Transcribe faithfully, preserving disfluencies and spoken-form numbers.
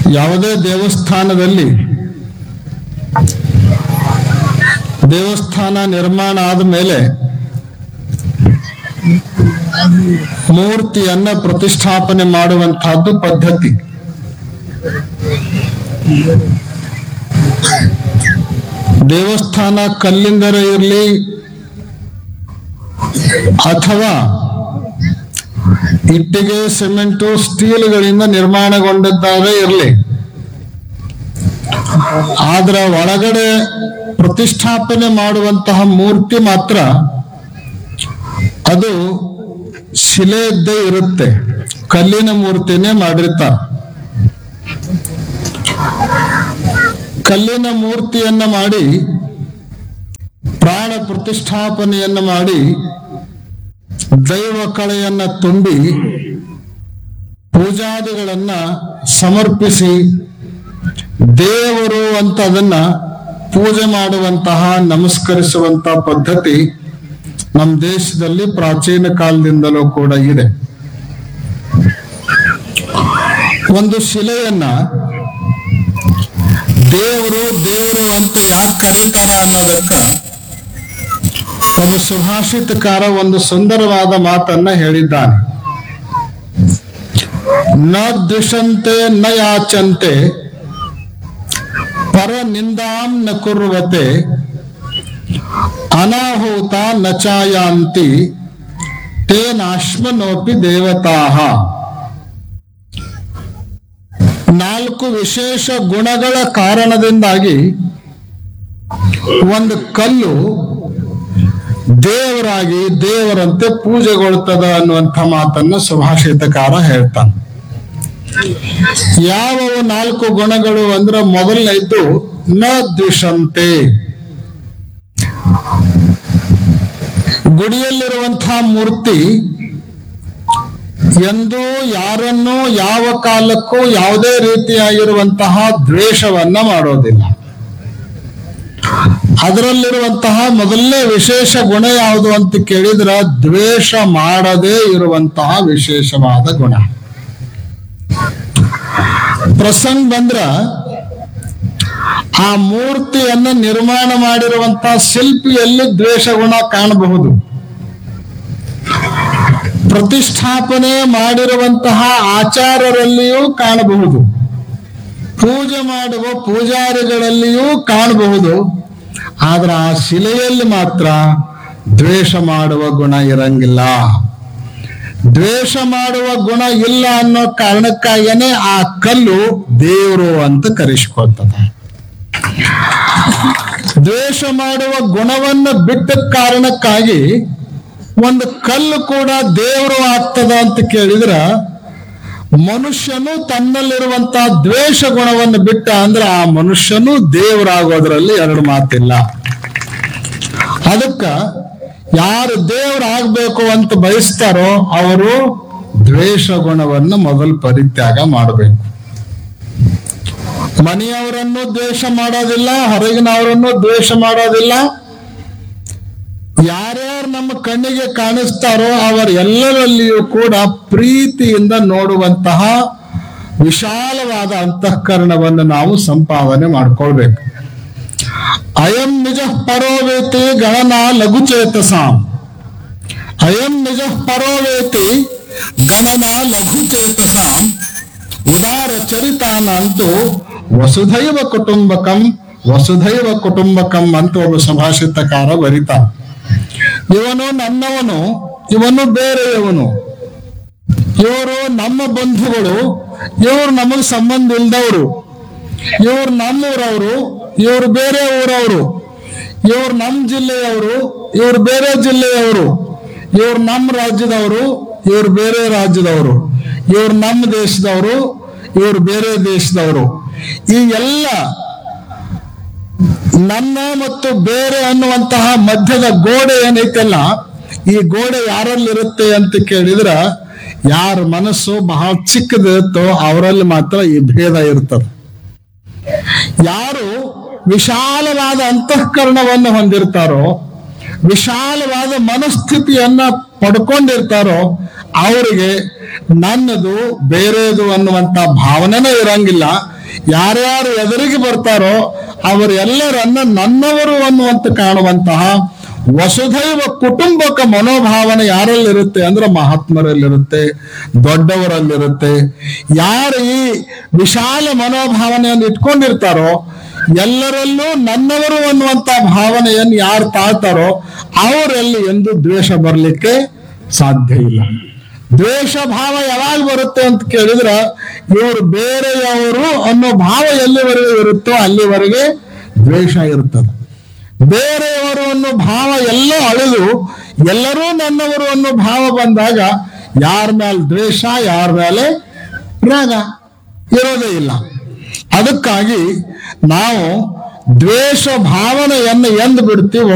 ಯಾವುದೇ ದೇವಸ್ಥಾನದಲ್ಲಿ ದೇವಸ್ಥಾನ ನಿರ್ಮಾಣ ಆದ ಮೇಲೆ ಮೂರ್ತಿಯನ್ನ ಪ್ರತಿಷ್ಠಾಪನೆ ಮಾಡುವಂತಹದ್ದು ಪದ್ಧತಿ. ದೇವಸ್ಥಾನ ಕಲ್ಲಿಂದರ ಇರಲಿ ಅಥವಾ ಇಟ್ಟಿಗೆ, ಸಿಮೆಂಟು, ಸ್ಟೀಲ್ಗಳಿಂದ ನಿರ್ಮಾಣಗೊಂಡಿದ್ದಾರೆ ಇರಲಿ, ಆದ್ರ ಒಳಗಡೆ ಪ್ರತಿಷ್ಠಾಪನೆ ಮಾಡುವಂತಹ ಮೂರ್ತಿ ಮಾತ್ರ ಅದು ಶಿಲೆಯದ್ದೇ ಇರುತ್ತೆ, ಕಲ್ಲಿನ ಮೂರ್ತಿನೇ ಮಾಡಿರ್ತಾರೆ. ಕಲ್ಲಿನ ಮೂರ್ತಿಯನ್ನ ಮಾಡಿ ಪ್ರಾಣ ಪ್ರತಿಷ್ಠಾಪನೆಯನ್ನ ಮಾಡಿ ದೈವ ಕಳೆಯನ್ನ ತುಂಬಿ ಪೂಜಾದಿಗಳನ್ನ ಸಮರ್ಪಿಸಿ ದೇವರು ಅಂತ ಅದನ್ನ ಪೂಜೆ ಮಾಡುವಂತಹ ನಮಸ್ಕರಿಸುವಂತಹ ಪದ್ಧತಿ ನಮ್ಮ ದೇಶದಲ್ಲಿ ಪ್ರಾಚೀನ ಕಾಲದಿಂದಲೂ ಕೂಡ ಇದೆ. ಒಂದು ಶಿಲೆಯನ್ನ ದೇವರು ದೇವರು ಅಂತ ಯಾಕೆ ಕರೀತಾರ ಅನ್ನೋದಕ್ಕ ಒಬ್ಬ ಸುಭಾಷಿತಕಾರ ಒಂದು ಸುಂದರವಾದ ಮಾತನ್ನ ಹೇಳಿದ್ದಾನೆ. ನ ದ್ವಿಷಂತೆ ನ ಯಾಚಂತೆ ಪರ ನಿಂದಾಂ ನ ಕುರ್ವತೆ ಅನಾಹೂತ ನ ಚಾಯಾಂತಿ ತೇನಾಶ್ಮನೋಪಿ ದೇವತಾಹ. ನಾಲ್ಕು ವಿಶೇಷ ಗುಣಗಳ ಕಾರಣದಿಂದಾಗಿ ಒಂದು ಕಲ್ಲು ದೇವರಾಗಿ ದೇವರಂತೆ ಪೂಜೆಗೊಳ್ತದ ಅನ್ನುವಂಥ ಮಾತನ್ನ ಸುಭಾಷಿತಕಾರ ಹೇಳ್ತಾನೆ. ಯಾವವು ನಾಲ್ಕು ಗುಣಗಳು ಅಂದ್ರೆ ಮೊದಲನೇದ್ದು ನ ದ್ವಿಷಂತೆ. ಗುಡಿಯಲ್ಲಿರುವಂತಹ ಮೂರ್ತಿ ಎಂದೂ ಯಾರನ್ನೂ ಯಾವ ಕಾಲಕ್ಕೂ ಯಾವುದೇ ರೀತಿಯಾಗಿರುವಂತಹ ದ್ವೇಷವನ್ನ ಮಾಡೋದಿಲ್ಲ. ಅದರಲ್ಲಿರುವಂತಹ ಮೊದಲನೇ ವಿಶೇಷ ಗುಣ ಯಾವುದು ಅಂತ ಕೇಳಿದ್ರ ದ್ವೇಷ ಮಾಡದೇ ಇರುವಂತಹ ವಿಶೇಷವಾದ ಗುಣ. ಪ್ರಸಂಗ ಬಂದ್ರ ಆ ಮೂರ್ತಿಯನ್ನ ನಿರ್ಮಾಣ ಮಾಡಿರುವಂತಹ ಶಿಲ್ಪಿಯಲ್ಲಿ ದ್ವೇಷ ಗುಣ ಕಾಣಬಹುದು. ಪ್ರತಿಷ್ಠಾಪನೆ ಮಾಡಿರುವಂತಹ ಆಚಾರರಲ್ಲಿಯೂ ಕಾಣಬಹುದು, ಪೂಜೆ ಮಾಡುವ ಪೂಜಾರಿಗಳಲ್ಲಿಯೂ ಕಾಣಬಹುದು. ಆದ್ರೆ ಆ ಶಿಲೆಯಲ್ಲಿ ಮಾತ್ರ ದ್ವೇಷ ಮಾಡುವ ಗುಣ ಇರಂಗಿಲ್ಲ. ದ್ವೇಷ ಮಾಡುವ ಗುಣ ಇಲ್ಲ ಅನ್ನೋ ಕಾರಣಕ್ಕಾಗೇನೆ ಆ ಕಲ್ಲು ದೇವರು ಅಂತ ಕರೆಸಿಕೊಳ್ತದೆ. ದ್ವೇಷ ಮಾಡುವ ಗುಣವನ್ನು ಬಿಟ್ಟ ಕಾರಣಕ್ಕಾಗಿ ಒಂದು ಕಲ್ಲು ಕೂಡ ದೇವರು ಆಗ್ತದ ಅಂತ ಕೇಳಿದ್ರ ಮನುಷ್ಯನು ತನ್ನಲ್ಲಿರುವಂತಹ ದ್ವೇಷ ಗುಣವನ್ನು ಬಿಟ್ಟ ಅಂದ್ರೆ ಆ ಮನುಷ್ಯನು ದೇವರಾಗೋದ್ರಲ್ಲಿ ಎರಡು ಮಾತಿಲ್ಲ. ಅದಕ್ಕ ಯಾರು ದೇವರಾಗಬೇಕು ಅಂತ ಬಯಸ್ತಾರೋ ಅವರು ದ್ವೇಷ ಗುಣವನ್ನು ಮೊದಲು ಪರಿತ್ಯಾಗ ಮಾಡಬೇಕು. ಮನೆಯವರನ್ನು ದ್ವೇಷ ಮಾಡೋದಿಲ್ಲ, ಹೊರಗಿನವರನ್ನು ದ್ವೇಷ ಮಾಡೋದಿಲ್ಲ. ಯಾರ್ಯಾರು ನಮ್ಮ ಕಣ್ಣಿಗೆ ಕಾಣಿಸ್ತಾರೋ ಅವರೆಲ್ಲರಲ್ಲಿಯೂ ಕೂಡ ಪ್ರೀತಿಯಿಂದ ನೋಡುವಂತಹ ವಿಶಾಲವಾದ ಅಂತಃಕರಣವನ್ನು ನಾವು ಸಂಪಾದನೆ ಮಾಡ್ಕೊಳ್ಬೇಕು. ಅಯಂ ನಿಜ ಪರೋವೇತಿ ಗಣನ ಲಘುಚೇತಸಾಂ. ಅಯಂ ನಿಜ ಪರೋವೇತಿ ಗಣನ ಲಘುಚೇತಸಾಂ ಉದಾರ ಚರಿತಾನಂತೂ ವಸುಧೈವ ಕುಟುಂಬಕಂ ವಸುಧೈವ ಕುಟುಂಬಕಂ ಅಂತ ಒಬ್ಬ ಸುಭಾಷಿತಕಾರ ಬರೀತಾನ. ಇವನು ನನ್ನವನು, ಇವನು ಬೇರೆಯವನು, ಇವರು ನಮ್ಮ ಬಂಧುಗಳು, ಇವರು ನಮಗೆ ಸಂಬಂಧ ಇಲ್ದವರು, ಇವ್ರು ನಮ್ಮೂರವರು, ಇವ್ರು ಬೇರೆ ಊರವರು, ಇವ್ರು ನಮ್ಮ ಜಿಲ್ಲೆಯವರು, ಇವ್ರು ಬೇರೆ ಜಿಲ್ಲೆಯವರು, ಇವ್ರು ನಮ್ಮ ರಾಜ್ಯದವರು, ಇವ್ರು ಬೇರೆ ರಾಜ್ಯದವರು, ಇವ್ರು ನಮ್ಮ ದೇಶದವರು, ಇವ್ರು ಬೇರೆ ದೇಶದವರು. ಈ ಎಲ್ಲ ನನ್ನ ಮತ್ತು ಬೇರೆ ಅನ್ನುವಂತಹ ಮಧ್ಯದ ಗೋಡೆ ಏನೈತಲ್ಲ, ಈ ಗೋಡೆ ಯಾರಲ್ಲಿರುತ್ತೆ ಅಂತ ಕೇಳಿದ್ರ ಯಾರ ಮನಸ್ಸು ಬಹಳ ಚಿಕ್ಕದಿರುತ್ತೋ ಅವರಲ್ಲಿ ಮಾತ್ರ ಈ ಭೇದ ಇರ್ತದೆ. ಯಾರು ವಿಶಾಲವಾದ ಅಂತಃಕರಣವನ್ನು ಹೊಂದಿರ್ತಾರೋ, ವಿಶಾಲವಾದ ಮನಸ್ಥಿತಿಯನ್ನ ಪಡ್ಕೊಂಡಿರ್ತಾರೋ ಅವರಿಗೆ ನನ್ನದು ಬೇರೆದು ಅನ್ನುವಂತ ಭಾವನೆನೇ ಇರಂಗಿಲ್ಲ. ಯಾರ್ಯಾರು ಎದುರಿಗೆ ಬರ್ತಾರೋ ಅವರೆಲ್ಲರನ್ನ ನನ್ನವರು ಅನ್ನುವಂತ ಕಾಣುವಂತಹ ವಸುಧೈವ ಕುಟುಂಬಕ ಮನೋಭಾವನೆ ಯಾರಲ್ಲಿರುತ್ತೆ ಅಂದ್ರೆ ಮಹಾತ್ಮರಲ್ಲಿರುತ್ತೆ, ದೊಡ್ಡವರಲ್ಲಿರುತ್ತೆ. ಯಾರು ಈ ವಿಶಾಲ ಮನೋಭಾವನೆಯನ್ನು ಇಟ್ಕೊಂಡಿರ್ತಾರೋ, ಎಲ್ಲರಲ್ಲೂ ನನ್ನವರು ಅನ್ನುವಂತ ಭಾವನೆಯನ್ನು ಯಾರು ತಾಳ್ತಾರೋ ಅವರಲ್ಲಿ ಎಂದು ದ್ವೇಷ ಬರಲಿಕ್ಕೆ ಸಾಧ್ಯ ಇಲ್ಲ. ದ್ವೇಷ ಭಾವ ಯಾವಾಗ ಬರುತ್ತೆ ಅಂತ ಕೇಳಿದ್ರ ಇವರು ಬೇರೆಯವರು ಅನ್ನೋ ಭಾವ ಎಲ್ಲಿವರೆಗೆ ಇರುತ್ತೋ ಅಲ್ಲಿವರೆಗೆ ದ್ವೇಷ ಇರ್ತದೆ. ಬೇರೆಯವರು ಅನ್ನೋ ಭಾವ ಎಲ್ಲ ಅಳೆದು ಎಲ್ಲರೂ ನನ್ನವರು ಅನ್ನೋ ಭಾವ ಬಂದಾಗ ಯಾರ ಮೇಲೆ ದ್ವೇಷ, ಯಾರ ಮೇಲೆ ರಾಗ ಇರೋದೇ ಇಲ್ಲ. ಅದಕ್ಕಾಗಿ ನಾವು ದ್ವೇಷ ಭಾವನೆಯನ್ನು ಎಂದು ಬಿಡ್ತೀವೋ